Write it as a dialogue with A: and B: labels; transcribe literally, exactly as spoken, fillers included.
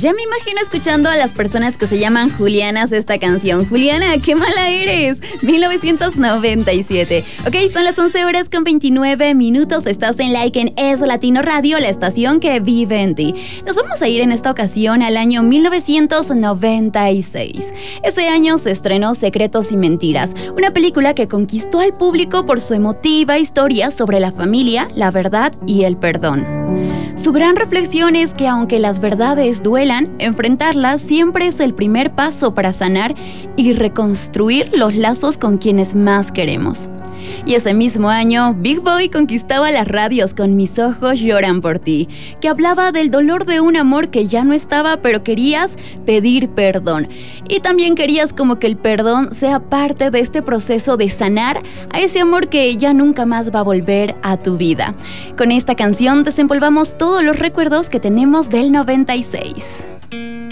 A: Ya me imagino escuchando a las personas que se llaman Julianas esta canción. Juliana, qué mala eres. mil novecientos noventa y siete. Ok, son las once horas con veintinueve minutos. Estás en Like en Es Latino Radio, la estación que vive en ti. Nos vamos a ir en esta ocasión al año mil novecientos noventa y seis. Ese año se estrenó Secretos y Mentiras, una película que conquistó al público por su emotiva historia sobre la familia, la verdad y el perdón. Su gran reflexión es que aunque las verdades duelan, enfrentarlas siempre es el primer paso para sanar y reconstruir los lazos con quienes más queremos. Y ese mismo año, Big Boy conquistaba las radios con Mis ojos lloran por ti, que hablaba del dolor de un amor que ya no estaba, pero querías pedir perdón. Y también querías como que el perdón sea parte de este proceso de sanar a ese amor que ya nunca más va a volver a tu vida. Con esta canción desempolvamos todos los recuerdos que tenemos del noventa y seis.